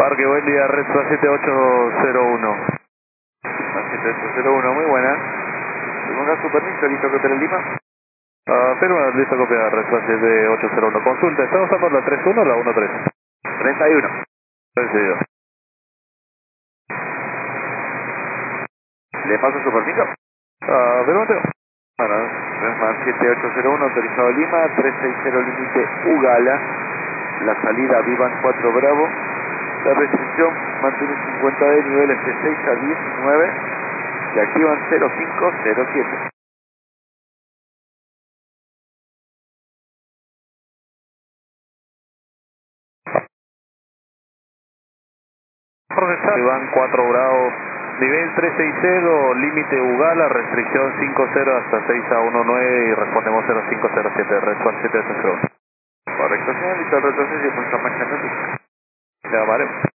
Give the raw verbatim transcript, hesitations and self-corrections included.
Parque, buen día, Red siete ocho cero uno. siete ocho cero uno, muy buena. ¿Me ponga su permiso, listo que Hotel Lima? Ah, firma, listo copiar, Red siete ocho cero uno. Consulta, ¿estamos usando la tres uno o la uno tres? treinta y uno. Recibido. ¿Le paso su permiso? Ah, firma, Mateo. Bueno, Resman siete ocho cero uno, autorizado Lima, trescientos sesenta límite Ugala, la salida Vivan cuatro Bravo, la restricción mantiene cincuenta de niveles de seis a diecinueve, se activan cero cinco cero siete. Iván cuatro Bravo, nivel trescientos sesenta, límite Ugala, restricción cinco cero hasta seis a diecinueve y respondemos cero cinco cero siete, Red siete ocho cero uno. Correcto, señor, listo el retroceso y pues está marchando. Ya, vale.